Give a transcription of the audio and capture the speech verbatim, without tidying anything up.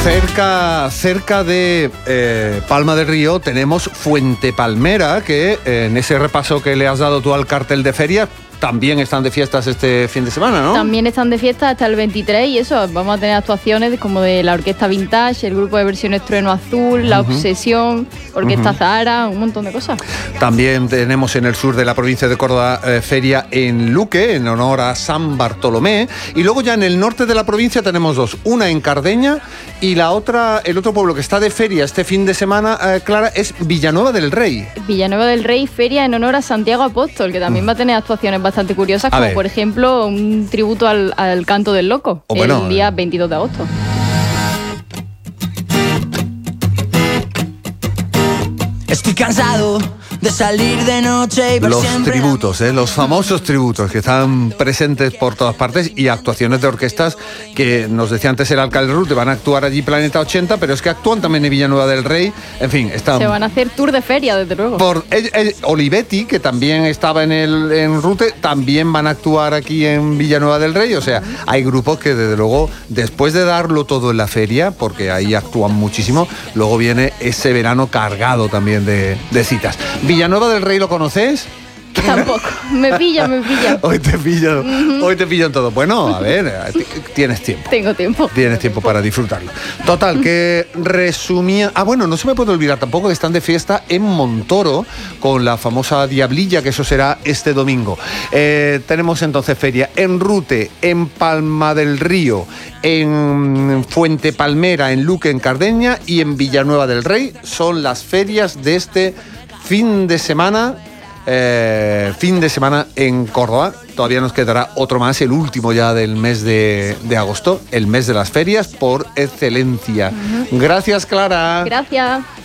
Cerca, cerca de eh, Palma del Río tenemos Fuente Palmera, que eh, en ese repaso que le has dado tú al cartel de feria, también están de fiestas este fin de semana, ¿no? También están de fiestas hasta el veintitrés y eso, vamos a tener actuaciones como de la Orquesta Vintage, el grupo de versiones Trueno Azul, La Obsesión, Orquesta uh-huh. Zahara, un montón de cosas. También tenemos en el sur de la provincia de Córdoba eh, feria en Luque, en honor a San Bartolomé, y luego ya en el norte de la provincia tenemos dos, una en Cardeña y la otra, el otro pueblo que está de feria este fin de semana, eh, Clara, es Villanueva del Rey. Villanueva del Rey, feria en honor a Santiago Apóstol, que también uh. va a tener actuaciones bastante curiosas, como por ejemplo un tributo al, al canto del loco, oh, bueno, el día veintidós de agosto. Estoy cansado de salir de noche y ver los siempre tributos, ¿eh? Los famosos tributos que están presentes por todas partes y actuaciones de orquestas que nos decía antes el alcalde Rute, van a actuar allí Planeta ochenta, pero es que actúan también en Villanueva del Rey, en fin, están... Se van a hacer tour de feria, desde luego. Por el, el, Olivetti, que también estaba en, el, en Rute, también van a actuar aquí en Villanueva del Rey, o sea, hay grupos que desde luego, después de darlo todo en la feria, porque ahí actúan muchísimo, luego viene ese verano cargado también de, de citas. ¿Villanueva del Rey lo conoces? Tampoco, me pilla, me pilla. Hoy te pillo, uh-huh. hoy te pillo en todo. Bueno, a ver, tienes tiempo. Tengo tiempo. Tienes tiempo para disfrutarlo. Total, que resumía... Ah, bueno, no se me puede olvidar tampoco que están de fiesta en Montoro con la famosa Diablilla, que eso será este domingo. Eh, tenemos entonces feria en Rute, en Palma del Río, en Fuente Palmera, en Luque, en Cardeña y en Villanueva del Rey. Son las ferias de este fin de semana... Eh, fin de semana en Córdoba. Todavía nos quedará otro más, el último ya del mes de, de agosto, el mes de las ferias por excelencia. Uh-huh. Gracias, Clara. Gracias.